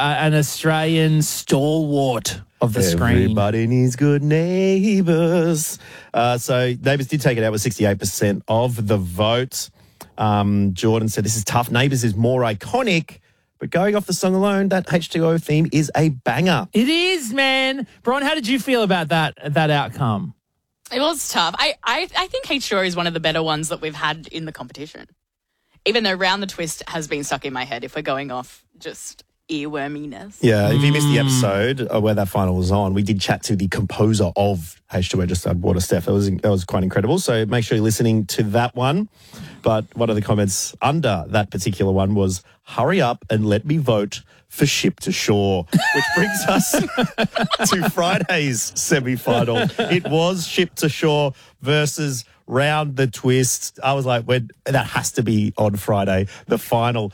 an Australian stalwart of the screen. Everybody needs good neighbours. So Neighbours did take it out with 68% of the vote. Jordan said this is tough. Neighbours is more iconic, but going off the song alone, that H2O theme is a banger. It is, man. Bron, how did you feel about that outcome? It was tough. I think H2O is one of the better ones that we've had in the competition. Even though Round the Twist has been stuck in my head if we're going off just earworminess. Yeah, if you missed the episode where that final was on, we did chat to the composer of H2O, just Water Steph. That was quite incredible. So make sure you're listening to that one. But one of the comments under that particular one was, hurry up and let me vote for Ship to Shore, which brings us to Friday's semi-final. It was Ship to Shore versus Round the Twist. I was like, that has to be on Friday, the final.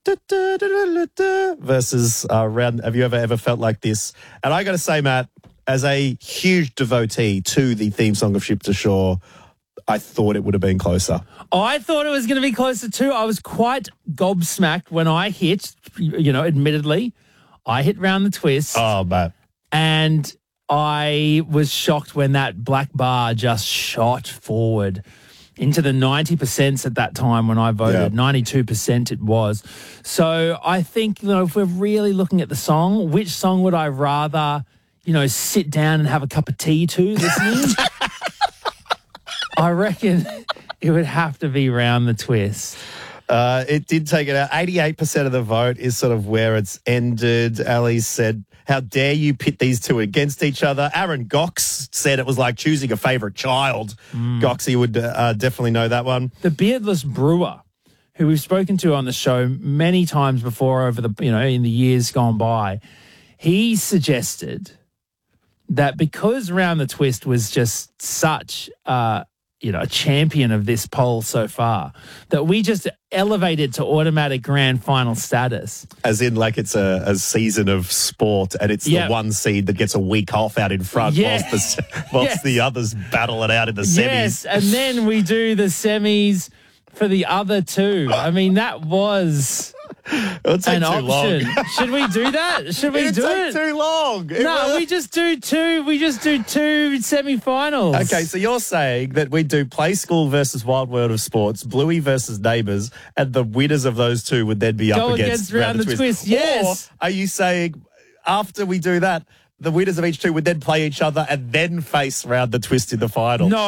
Versus Round. Have you ever felt like this? And I got to say, Matt, as a huge devotee to the theme song of Ship to Shore, I thought it would have been closer. I thought it was going to be closer too. I was quite gobsmacked when I hit, admittedly, I hit Round the Twist. Oh, Matt. And I was shocked when that black bar just shot forward into the 90% at that time when I voted. Yeah. 92% it was. So I think, if we're really looking at the song, which song would I rather, sit down and have a cup of tea to listening? I reckon it would have to be Round the Twist. It did take it out. 88% of the vote is sort of where it's ended. Ali said, how dare you pit these two against each other? Aaron Gox said it was like choosing a favourite child. Goxie would definitely know that one. The Beardless Brewer, who we've spoken to on the show many times before over the, in the years gone by, he suggested that because Round the Twist was just such a champion of this poll so far, that we just elevate it to automatic grand final status. As in, like, it's a season of sport and it's the one seed that gets a week off out in front whilst the others battle it out in the semis. Yes, and then we do the semis for the other two. I mean, that was an option. Long. Should we do that? Should we do it? Too long. We just do two. We just do two semi-finals. Okay, so you're saying that we do Play School versus Wild World of Sports, Bluey versus Neighbours, and the winners of those two would then be up against Round the Twist. Yes. Or are you saying after we do that, the winners of each two would then play each other and then face Round the Twist in the final? No.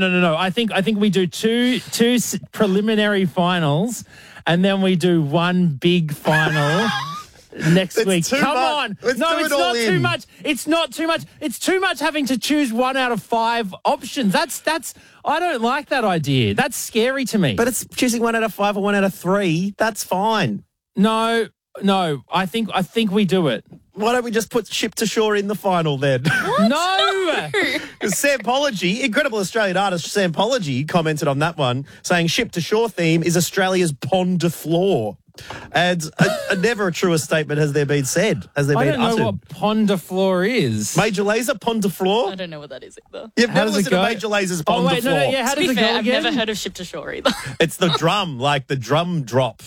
I think we do two preliminary finals, and then we do one big final next week. Come on. It's not too much. It's not too much. It's too much having to choose 1 out of 5 options. That's I don't like that idea. That's scary to me. But it's choosing 1 out of 5 or 1 out of 3. That's fine. No. I think we do it. Why don't we just put Ship to Shore in the final then? What? No! Sampology, incredible Australian artist Sampology commented on that one, saying Ship to Shore theme is Australia's Pond de Floor. And never a truer statement has there been said. Has there been uttered? I don't know what Pond de Floor is. Major Lazer, Pond de Floor? I don't know what that is either. You've never listened to Major Lazer's Pond de Floor? How to does be it fair, go I've again? never heard of Ship to Shore either. It's the drum, like the drum drop.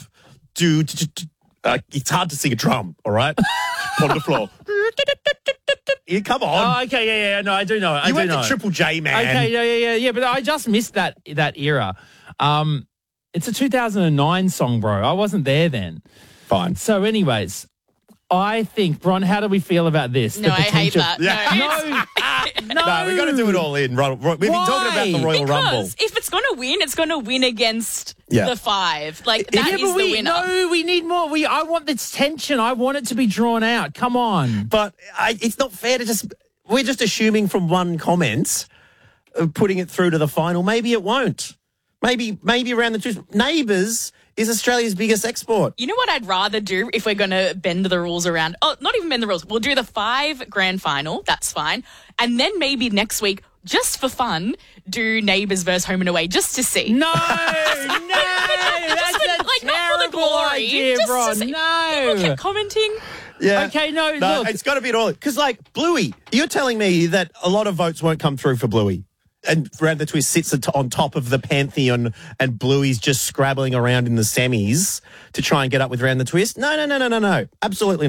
It's hard to sing a drum, all right? Pond de Floor. Yeah, come on. Oh, okay, yeah. No, I do know. You went to Triple J, man. Okay, yeah. But I just missed that era. It's a 2009 song, bro. I wasn't there then. Fine. So, anyways, I think, Bron, how do we feel about this? No, I hate that. Yeah. No, we've got to do it all in. We've been talking about the Royal Rumble. If it's going to win, it's going to win against the 5. Like, that is the winner. No, we need more. I want this tension. I want it to be drawn out. Come on. But it's not fair to just... We're just assuming from one comment of putting it through to the final. Maybe it won't. Maybe Round the Twist. Neighbours is Australia's biggest export. You know what I'd rather do if we're going to bend the rules around? Oh, not even bend the rules. We'll do the 5 grand final. That's fine. And then maybe next week, just for fun, do Neighbours versus Home and Away just to see. No, that's like, not for the glory. Idea, bro. No. People kept commenting. Yeah. Okay, no, look. It's got to be at all. Because, like, Bluey, you're telling me that a lot of votes won't come through for Bluey. And Round the Twist sits on top of the pantheon and Bluey's just scrabbling around in the semis to try and get up with Round the Twist. No. Absolutely